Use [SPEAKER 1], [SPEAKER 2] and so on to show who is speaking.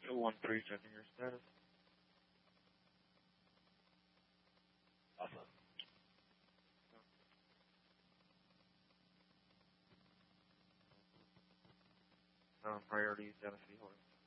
[SPEAKER 1] 1-3, checking your status.
[SPEAKER 2] Awesome.
[SPEAKER 1] Priority is Genesee Horse.